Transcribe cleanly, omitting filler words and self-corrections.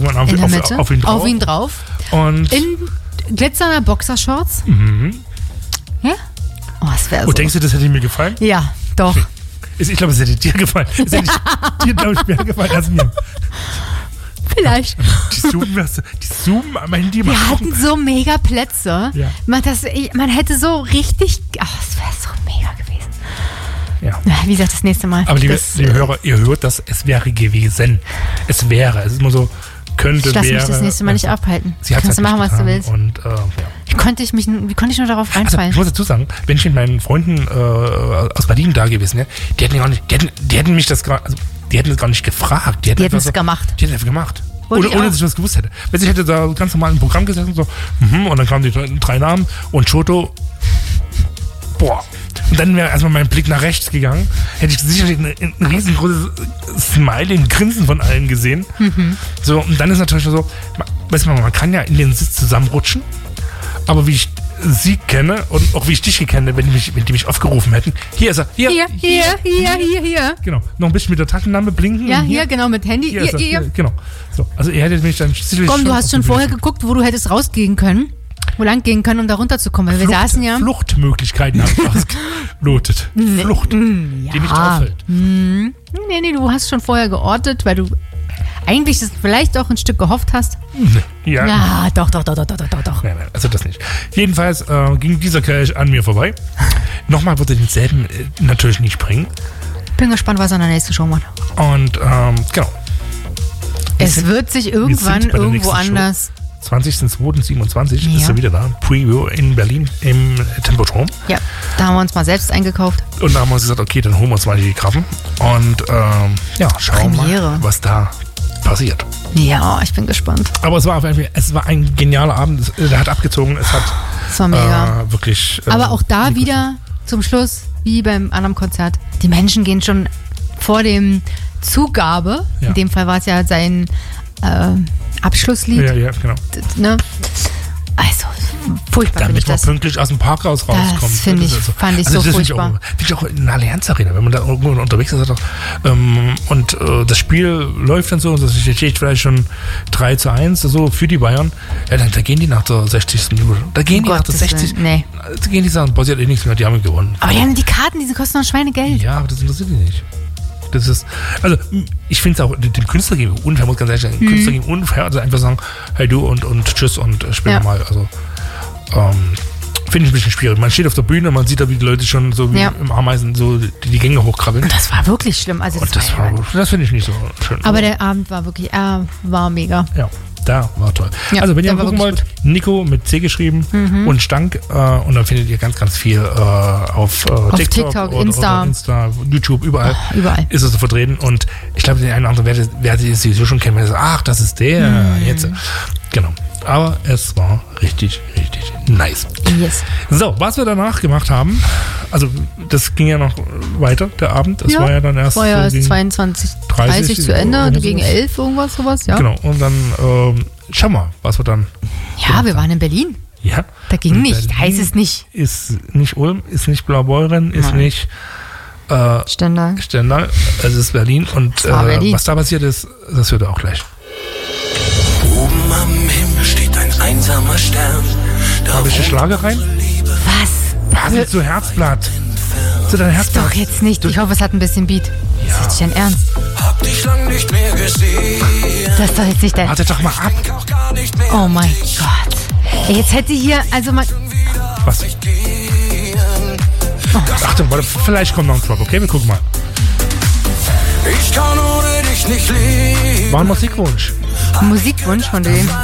irgendwann auf ihn drauf. Und in glitzernder Boxershorts. Ja? Oh, das wäre so. Denkst du, das hätte mir gefallen? Ja, doch. Ich glaube, es hätte dir gefallen. Es hätte dir, glaube ich, mehr gefallen als mir. Vielleicht. Die zoomen am Handy. Wir hatten so mega Plätze. Ja. Man hätte so richtig... Ach, das wäre so mega gewesen. Ja. Wie gesagt, das nächste Mal. Aber liebe Hörer, ihr hört das, es wäre gewesen. Es wäre. Es ist immer so, könnte, ich lasse wäre. mich das nächste Mal nicht abhalten. Sie hat Kannst du machen, was du willst. Und, ja. Wie konnte ich nur darauf reinfallen? Also, ich muss dazu sagen, wenn ich mit meinen Freunden aus Berlin da gewesen wäre, die hätten mich das gar nicht gefragt. Die hätten es gemacht. Die hätten es gemacht. Ohne dass ich was gewusst hätte. Wenn ich hätte da ganz normal im Programm gesessen so, und dann kamen die 3 Namen und Choto, boah. Und dann wäre erstmal mein Blick nach rechts gegangen, hätte ich sicherlich ein riesengroßes Smiley, ein Grinsen von allen gesehen. So, und dann ist natürlich so, weißt du, man kann ja in den Sitz zusammenrutschen, aber wie ich sie kenne und auch wie ich dich kenne, wenn die mich aufgerufen hätten. Hier ist er. Hier. Genau. Noch ein bisschen mit der Taschenlampe blinken. Ja, hier, genau, mit Handy. Hier. Genau. So, also ihr hättet mich dann sicherlich... Komm, du hast schon vorher geguckt, wo du hättest rausgehen können. Wo lang gehen können, um da runterzukommen. Weil wir saßen ja... Fluchtmöglichkeiten habe ich ausgelotet. Flucht, die nicht auffällt. Nee, du hast schon vorher geortet, weil du eigentlich das vielleicht auch ein Stück gehofft hast. Ja, doch. Nein, also das nicht. Jedenfalls ging dieser Kelch an mir vorbei. Nochmal würde denselben natürlich nicht bringen. Bin gespannt, was er in der nächsten Show macht. Und genau. Es wird sich irgendwann irgendwo anders... 20.02.27 ist er wieder da. Preview in Berlin im Tempodrom. Ja, da haben wir uns mal selbst eingekauft. Und da haben wir uns gesagt, okay, dann holen wir uns mal die Krabben. Und schauen wir mal, was da passiert. Ja, ich bin gespannt. Aber es war ein genialer Abend. Der hat abgezogen. Es war mega. Wirklich. Aber auch da wieder zum Schluss, wie beim anderen Konzert, die Menschen gehen schon vor dem Zugabe. Ja. In dem Fall war es ja sein Abschlusslied. Ja, genau. Ne? Also, furchtbar. Damit man pünktlich aus dem Parkhaus rauskommt. Das fand ich so furchtbar. Finde ich auch in der Allianz Arena, wenn man da irgendwo unterwegs ist und das Spiel läuft dann so, und das steht vielleicht schon 3-1 so für die Bayern, ja, da gehen die nach der 60. Minute. Da gehen die nach der 60. Nee. Da gehen die sagen, passiert nichts mehr, die haben gewonnen. Aber die haben die Karten, die kosten noch Schweinegeld. Ja, aber das interessiert die nicht. Das ist, also ich finde es auch dem Künstler gegenüber unfair, muss ganz ehrlich sagen, dem Künstler gegenüber unfair, also einfach sagen, hey du und tschüss und spiel mal. Also finde ich ein bisschen schwierig. Man steht auf der Bühne, man sieht da, wie die Leute schon so wie im Ameisen so die Gänge hochkrabbeln. Und das war wirklich schlimm. Also das finde ich nicht so schön. Aber der Abend war wirklich, war mega. Ja. Da war toll. Ja, also wenn ihr gucken wollt, Nico mit C geschrieben und Stank und dann findet ihr ganz, ganz viel auf TikTok oder Insta, YouTube, überall ist es so vertreten und ich glaube, den einen oder anderen werdet ihr sowieso schon kennen, wenn ihr sagt, ach, das ist der jetzt. Genau. Aber es war richtig, richtig nice. Yes. So, was wir danach gemacht haben, also das ging ja noch weiter, der Abend. Das war ja dann erst 22:30 zu Ende, gegen 11 sowas, ja. Genau, und dann schau mal, was wir dann... Ja, wir waren in Berlin. Ja. Da ging nicht, heißt es nicht. Ist nicht Ulm, ist nicht Blaubeuren, ist nicht... Stendal. Es ist Berlin und Berlin. Was da passiert ist, das hört ihr auch gleich. Oben am Himmel steht ein einsamer Stern. Habe ich eine Schlager rein? Was? Passend zu Herzblatt. Zu deinem Herzblatt. Doch jetzt nicht. Ich hoffe, es hat ein bisschen Beat. Ja. Das ist nicht dein Ernst. Hab dich lang nicht mehr gesehen. Das ist doch jetzt nicht dein... Warte doch mal ab. Oh mein Gott. Jetzt hätte hier, also mal... Was? Oh. Achtung, warte, vielleicht kommt noch ein Drop, okay? Wir gucken mal. Ich kann ohne dich nicht leben. War ein Musikwunsch. Musikwunsch von denen.